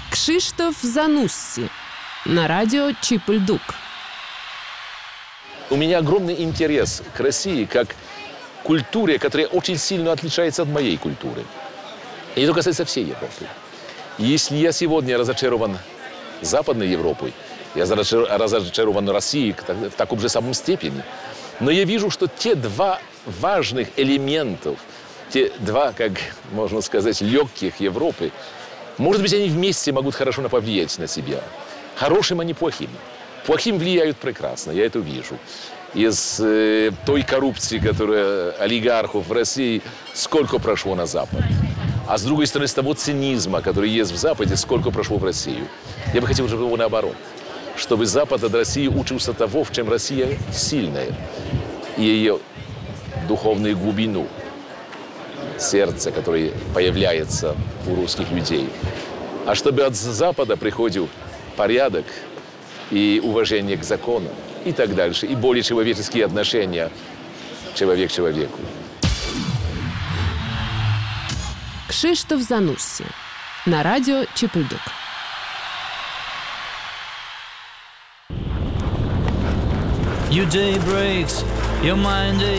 Krzysztof Zanussi на радио Чип-Ль-Дук. У меня огромный интерес к России как к культуре, которая очень сильно отличается от моей культуры. И это касается всей Европы. Если я сегодня разочарован Западной Европой, я разочарован Россией в таком же самом степени. Но я вижу, что те два важных элементов, те два, как можно сказать, легких Европы, может быть, они вместе могут хорошо повлиять на себя. Хорошим, а не плохим. Плохим влияют прекрасно, я это вижу. Из той коррупции, которая олигархов в России, сколько прошло на Запад. А с другой стороны, с того цинизма, который есть в Западе, сколько прошло в Россию. Я бы хотел, чтобы его наоборот. Чтобы Запад от России учился того, в чем Россия сильная. И ее духовную глубину, сердце, которое появляется у русских людей. А чтобы от Запада приходил порядок и уважение к закону и так дальше. И более человеческие отношения человек к человеку. Krzysztof Zanussi на радио Чип-Ль-Дук. Your day breaks, your mind